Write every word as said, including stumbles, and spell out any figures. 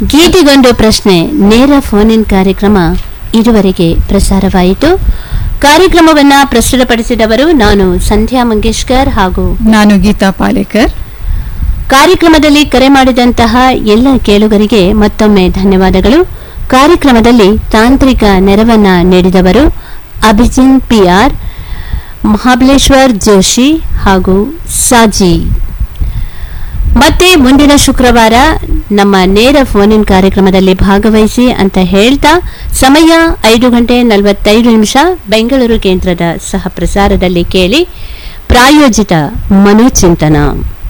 ಗೀತೆಗೊಂದು ಪ್ರಶ್ನೆ ನೇರ phone in ಕಾರ್ಯಕ್ರಮ ಇದುವರೆಗೆ ಪ್ರಸಾರವಾಯಿತು. ಕಾರ್ಯಕ್ರಮವನ್ನ ಪ್ರಸ್ತುತಪಡಿಸಿದವರು ನಾನು ಸಂಧ್ಯಾ ಮಂಗೇಶ್ಕರ್ ಹಾಗೂ ನಾನು ಗೀತಾ ಪಾಲೇಕರ್. ಕಾರ್ಯಕ್ರಮದಲ್ಲಿ ಕರೆ ಮಾಡಿದಂತಹ ಎಲ್ಲ ಕೇಳುಗರಿಗೆ ಮತ್ತೊಮ್ಮೆ ಧನ್ಯವಾದಗಳು. ಕಾರ್ಯಕ್ರಮದಲ್ಲಿ ತಾಂತ್ರಿಕ ನೆರವನ್ನ ನೀಡಿದವರು ಅಭಿಜಿನ್ ಪಿಆರ್, ಮಹಾಬಲೇಶ್ವರ್ ಜೋಶಿ ಹಾಗೂ ಸಾಜಿ. ಮತ್ತೆ ಮುಂದಿನ ಶುಕ್ರವಾರ ನಮ್ಮ ನೇರ ಫೋನ್ ಇನ್ ಕಾರ್ಯಕ್ರಮದಲ್ಲಿ ಭಾಗವಹಿಸಿ ಅಂತ ಹೇಳ್ತಾ ಸಮಯ ಐದು ಗಂಟೆ ನಲವತ್ತೈದು ನಿಮಿಷ ಬೆಂಗಳೂರು ಕೇಂದ್ರದ ಸಹ ಪ್ರಸಾರದಲ್ಲಿ ಕೇಳಿ ಪ್ರಾಯೋಜಿತ ಮನೋಚಿಂತನ.